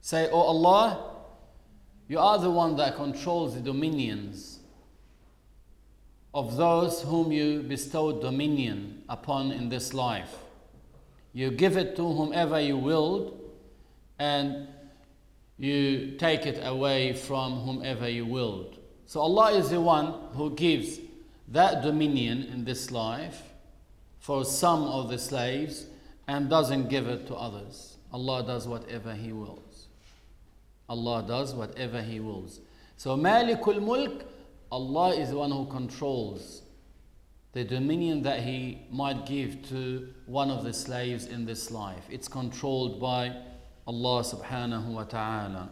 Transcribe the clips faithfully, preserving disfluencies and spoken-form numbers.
Say, "Oh Allah, you are the one that controls the dominions of those whom you bestowed dominion upon in this life. You give it to whomever you willed, and you take it away from whomever you willed." So Allah is the one who gives that dominion in this life for some of the slaves and doesn't give it to others. Allah does whatever He wills. Allah does whatever He wills. So Malikul Mulk, Allah is the one who controls the dominion that He might give to one of the slaves in this life. It's controlled by Allah subhanahu wa ta'ala.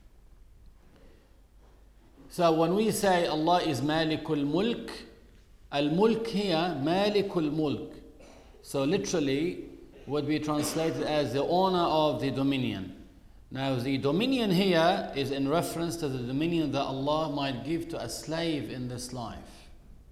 So when we say Allah is Malikul Mulk, Al-Mulk here, Malikul Mulk. So literally would be translated as the owner of the dominion. Now the dominion here is in reference to the dominion that Allah might give to a slave in this life.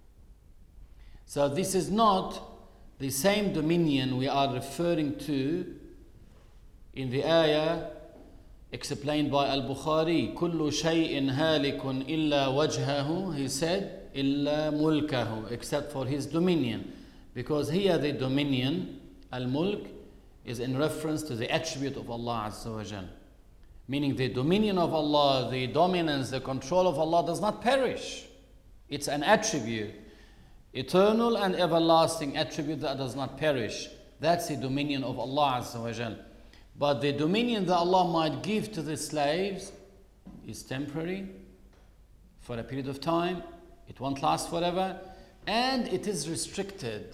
So this is not the same dominion we are referring to in the ayah explained by Al-Bukhari. كُلُّ شَيْءٍ هَالِكٌ إِلَّا وَجْهَهُ. He said, إِلَّا مُلْكَهُ, except for His dominion. Because here the dominion, Al-Mulk, is in reference to the attribute of Allah Azza wa Jal. Meaning the dominion of Allah, the dominance, the control of Allah does not perish. It's an attribute, eternal and everlasting attribute that does not perish. That's the dominion of Allah Azza wa Jal. But the dominion that Allah might give to the slaves is temporary, for a period of time. It won't last forever, and it is restricted.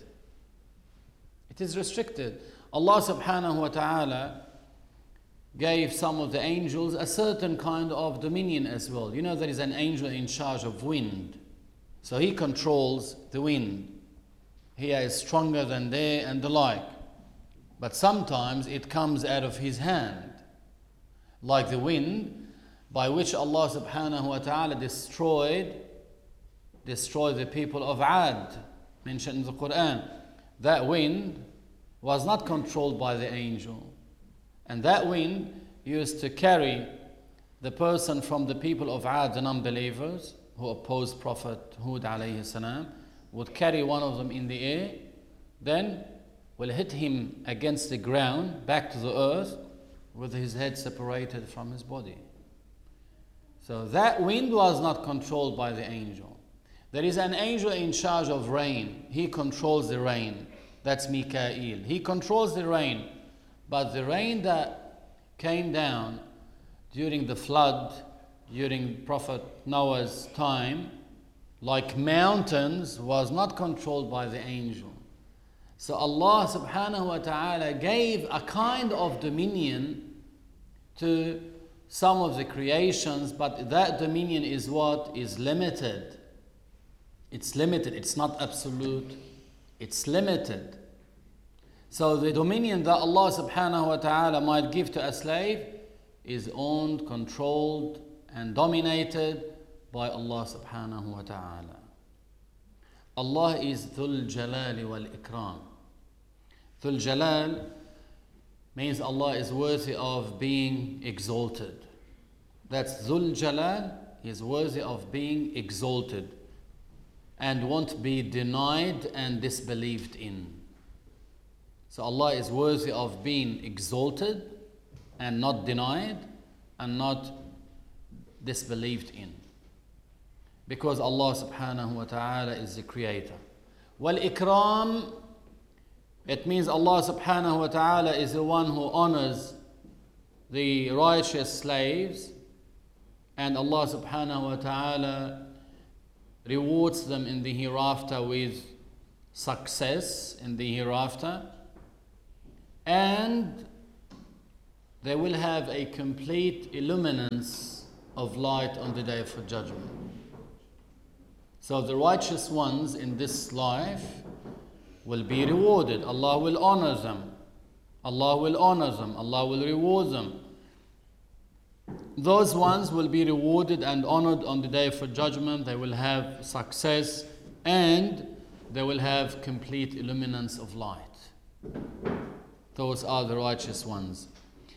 It is restricted. Allah subhanahu wa ta'ala gave some of the angels a certain kind of dominion as well. You know, there is an angel in charge of wind. So he controls the wind. He is stronger than they and the like. But sometimes it comes out of his hand. Like the wind by which Allah subhanahu wa ta'ala destroyed, destroyed the people of Ad, mentioned in the Quran. That wind was not controlled by the angel. And that wind used to carry the person from the people of Ad, the non-believers who opposed Prophet Hud alayhi salam, would carry one of them in the air, then will hit him against the ground, back to the earth, with his head separated from his body. So that wind was not controlled by the angel. There is an angel in charge of rain. He controls the rain. That's Mikael. He controls the rain. But the rain that came down during the flood, during Prophet Noah's time, like mountains, was not controlled by the angel. So Allah subhanahu wa ta'ala gave a kind of dominion to some of the creations, but that dominion is what? Is limited. It's limited, it's not absolute, it's limited. So the dominion that Allah subhanahu wa ta'ala might give to a slave is owned, controlled, and dominated by Allah subhanahu wa ta'ala. Allah is Dhul Jalali wal Ikram. Dhul Jalal means Allah is worthy of being exalted. That's Dhul Jalal, He is worthy of being exalted and won't be denied and disbelieved in. So Allah is worthy of being exalted and not denied and not disbelieved in. Because Allah subhanahu wa ta'ala is the creator. Wal ikram, it means Allah subhanahu wa ta'ala is the one who honors the righteous slaves, and Allah subhanahu wa ta'ala rewards them in the hereafter with success in the hereafter, and they will have a complete illuminance of light on the day of judgment. So the righteous ones in this life will be rewarded. Allah will honor them. Allah will honor them. Allah will reward them. Those ones will be rewarded and honored on the day of judgment. They will have success and they will have complete illuminance of light. Those are the righteous ones.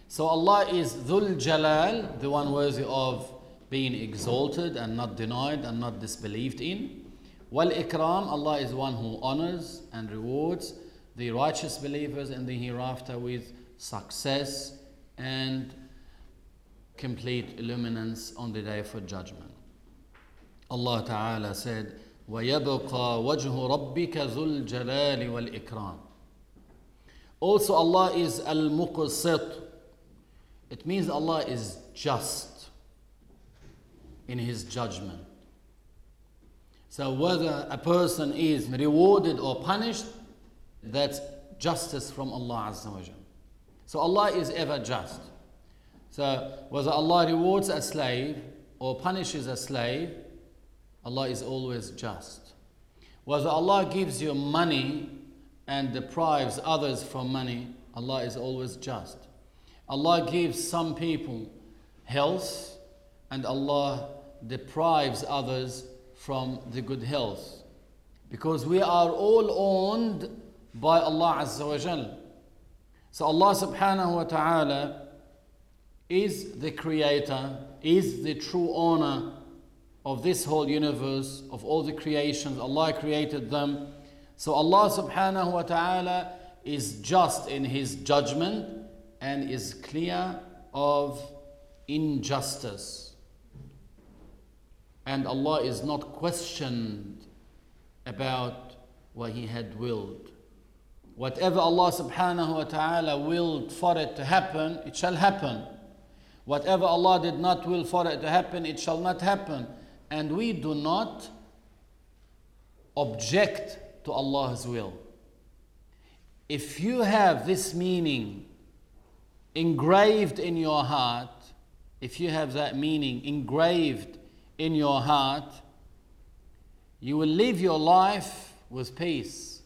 So Allah is Dhul Jalal, the one worthy of being exalted and not denied and not disbelieved in. Wal Ikram, Allah is one who honors and rewards the righteous believers in the hereafter with success and complete illuminance on the day for judgment. Allah Ta'ala said, وَيَبْقَى وَجْهُ رَبِّكَ ذُو الْجَلَالِ وَالْإِكْرَامِ. Also Allah is Al-Muqsit. It means Allah is just in His judgment. So whether a person is rewarded or punished, that's justice from Allah Azza wa Jal. So Allah is ever just. So whether Allah rewards a slave or punishes a slave, Allah is always just. Whether Allah gives you money and deprives others from money, Allah is always just. Allah gives some people health and Allah deprives others from the good health. Because we are all owned by Allah Azza wa Jal. So Allah subhanahu wa ta'ala is the creator, is the true owner of this whole universe, of all the creations. Allah created them. So Allah subhanahu wa ta'ala is just in His judgment and is clear of injustice. And Allah is not questioned about what He had willed. Whatever Allah subhanahu wa ta'ala willed for it to happen, it shall happen. Whatever Allah did not will for it to happen, it shall not happen. And we do not object to Allah's will. If you have this meaning engraved in your heart, if you have that meaning engraved in your heart, you will live your life with peace.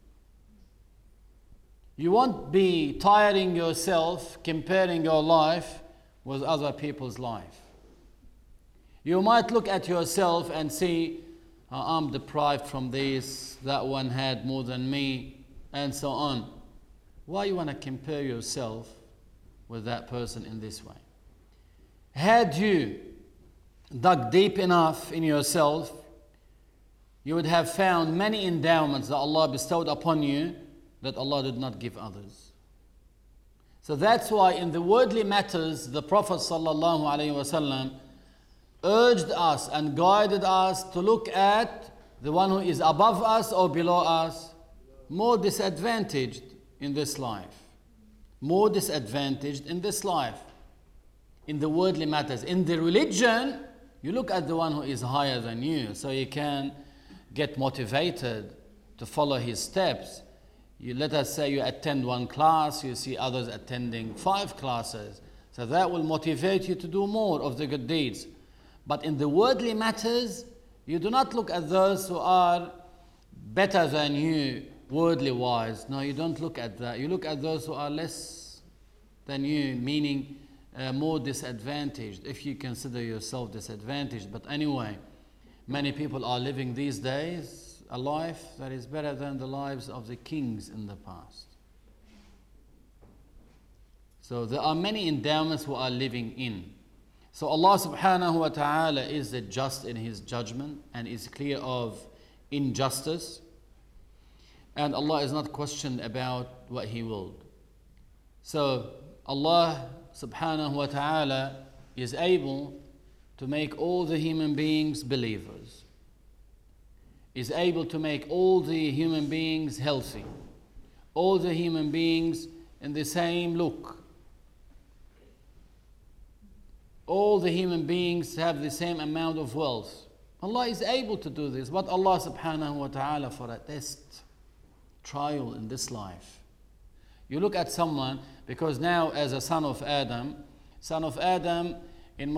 You won't be tiring yourself comparing your life with other people's life. You might look at yourself and see, oh, I'm deprived from this, that one had more than me, and so on. Why you want to compare yourself with that person in this way? Had you dug deep enough in yourself, you would have found many endowments that Allah bestowed upon you that Allah did not give others. So that's why in the worldly matters, the Prophet sallallahu alaihi wasallam urged us and guided us to look at the one who is above us or below us, more disadvantaged in this life. More disadvantaged in this life. In the worldly matters. In the religion, you look at the one who is higher than you, so you can get motivated to follow his steps. You, let us say you attend one class, you see others attending five classes. So that will motivate you to do more of the good deeds. But in the worldly matters, you do not look at those who are better than you, worldly wise. No, you don't look at that. You look at those who are less than you, meaning uh, more disadvantaged, if you consider yourself disadvantaged. But anyway, many people are living these days a life that is better than the lives of the kings in the past. So there are many endowments who are living in. So Allah subhanahu wa ta'ala is the just in His judgment and is clear of injustice. And Allah is not questioned about what He willed. So Allah subhanahu wa ta'ala is able to make all the human beings believers. Is able to make all the human beings healthy. All the human beings in the same look. All the human beings have the same amount of wealth. Allah is able to do this, but Allah subhanahu wa ta'ala for a test, trial in this life. You look at someone, because now as a son of Adam, son of Adam